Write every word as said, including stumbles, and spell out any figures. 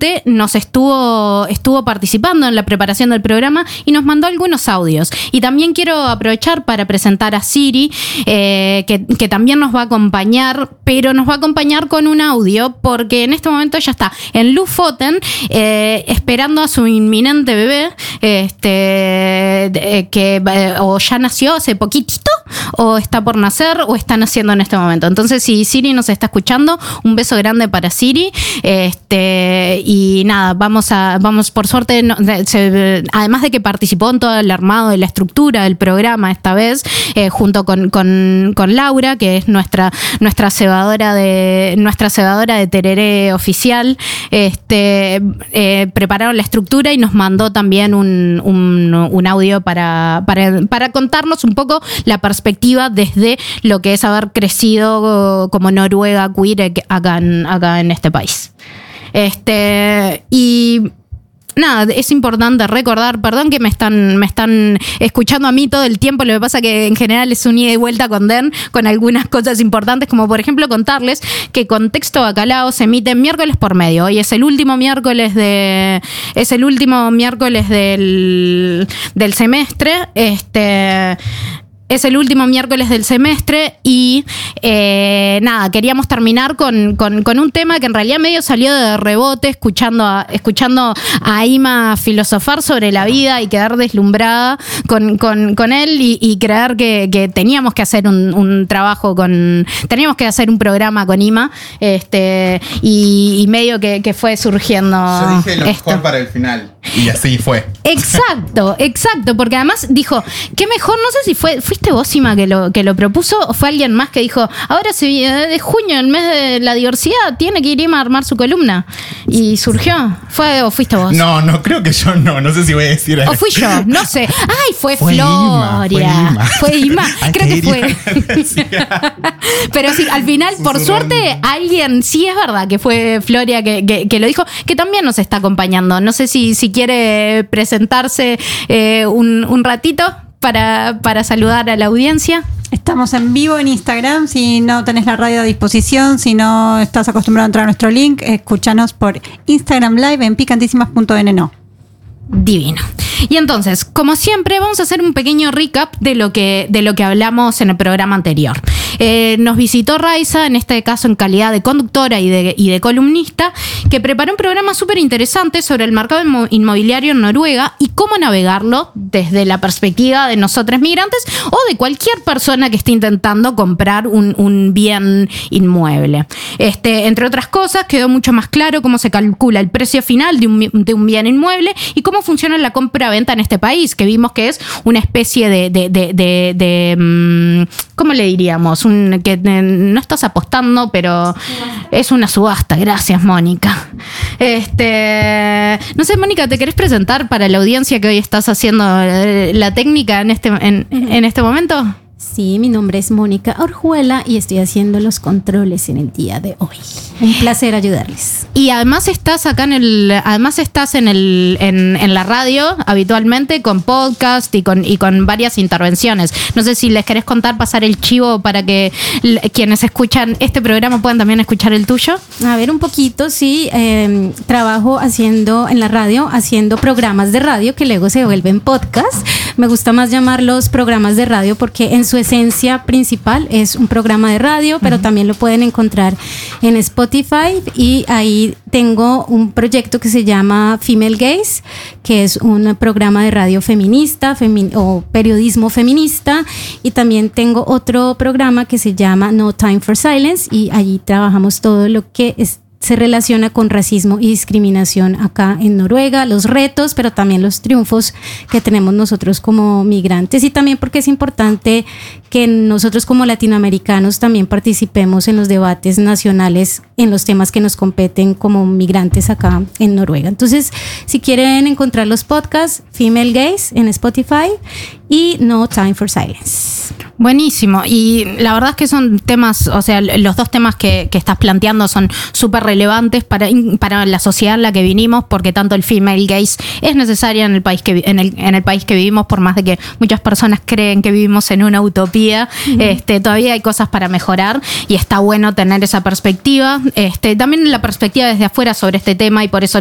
oyente nos estuvo, estuvo participando en la preparación del programa y nos mandó algunos audios. Y también quiero aprovechar para presentar a Siri, eh, que, que también nos va a acompañar, pero nos va a acompañar con un audio, porque en este momento ella está en Lofoten, eh, esperando a su inminente bebé, este, eh, que eh, o ya nació hace poquitito, o está por nacer, o está naciendo en este momento. Entonces, si Siri nos está escuchando, un beso grande para Siri. Este, y nada, vamos a, vamos, por suerte, no, se, además de que participó en todo el armado de la estructura del programa esta vez, eh, junto con, con, con Laura, que es nuestra, nuestra cebadora de, nuestra cebadora de tereré oficial, este, eh, prepararon la estructura y nos mandó también un, un, un audio para, para, para contarnos un poco la perspectiva desde lo que es haber crecido como Noruega queer acá en, acá en este país. Este, y nada, es importante recordar, perdón que me están, me están escuchando a mí todo el tiempo, lo que pasa que en general es un ida y vuelta con Den, con algunas cosas importantes, como por ejemplo contarles que Contexto Bacalao se emite miércoles por medio. Hoy es el último miércoles de, es el último miércoles del, del semestre, este... Es el último miércoles del semestre y eh, nada, queríamos terminar con, con, con un tema que en realidad medio salió de rebote, escuchando a, escuchando a Ima filosofar sobre la vida y quedar deslumbrada con, con, con él y, y creer que, que teníamos que hacer un, un trabajo con, teníamos que hacer un programa con Ima, este, y, y medio que, que fue surgiendo. Yo dije lo esto. mejor para el final. Y así fue. Exacto, exacto, porque además dijo, qué mejor, no sé si fue, fuiste vos, Ima, que lo, que lo propuso, o fue alguien más que dijo, ahora se viene de junio, el mes de la diversidad, tiene que ir Ima a armar su columna. Y surgió. ¿Fue o fuiste vos? No, no, creo que yo no, no sé si voy a decir O fui yo, no sé. Ay, fue, fue Floria. Ima, fue Ima. Fue Ima. Creo que fue. Pero sí, al final, por suerte, alguien, sí es verdad que fue Floria que, que, que lo dijo, que también nos está acompañando. No sé si, si quiere presentarse eh, un, un ratito para, para saludar a la audiencia. Estamos en vivo en Instagram. Si no tenés la radio a disposición, si no estás acostumbrado a entrar a nuestro link, escúchanos por Instagram Live en picantísimas punto n no. Divino. Y entonces, como siempre, vamos a hacer un pequeño recap de lo que, de lo que hablamos en el programa anterior. Eh, nos visitó Raiza, en este caso en calidad de conductora y de, y de columnista, que preparó un programa súper interesante sobre el mercado inmo- inmobiliario en Noruega y cómo navegarlo desde la perspectiva de nosotros migrantes o de cualquier persona que esté intentando comprar un, un bien inmueble. Este, entre otras cosas, quedó mucho más claro cómo se calcula el precio final de un, de un bien inmueble y cómo funciona la compra-venta en este país, que vimos que es una especie de, de, de, de, de, de ¿cómo le diríamos? Un, que no estás apostando, pero es una subasta. Gracias, Mónica. Este, no sé, Mónica, ¿te querés presentar para la audiencia que hoy estás haciendo la técnica en este, en, en este momento? Sí, mi nombre es Mónica Orjuela y estoy haciendo los controles en el día de hoy. Un placer ayudarles. Y además estás acá en el, además estás en el, en, en la radio habitualmente con podcast y con y con varias intervenciones. No sé si les querés contar, pasar el chivo para que l- quienes escuchan este programa puedan también escuchar el tuyo. A ver, un poquito, sí. Eh, trabajo haciendo en la radio, haciendo programas de radio que luego se vuelven podcast. Me gusta más llamarlos programas de radio porque en su esencia principal es un programa de radio, pero uh-huh. también lo pueden encontrar en Spotify y ahí tengo un proyecto que se llama Female Gaze, que es un programa de radio feminista femi- o periodismo feminista, y también tengo otro programa que se llama No Time for Silence y allí trabajamos todo lo que es se relaciona con racismo y discriminación acá en Noruega, los retos, pero también los triunfos que tenemos nosotros como migrantes, y también porque es importante que nosotros como latinoamericanos también participemos en los debates nacionales en los temas que nos competen como migrantes acá en Noruega. Entonces, si quieren encontrar los podcasts, Female Gaze en Spotify y No Time for Silence. Buenísimo, y la verdad es que son temas, o sea, los dos temas que, que estás planteando son súper relevantes para, para la sociedad en la que vinimos, porque tanto el female gaze es necesaria en el país que en el, en el país que vivimos, por más de que muchas personas creen que vivimos en una utopía, uh-huh. este, todavía hay cosas para mejorar y está bueno tener esa perspectiva, este, también la perspectiva desde afuera sobre este tema, y por eso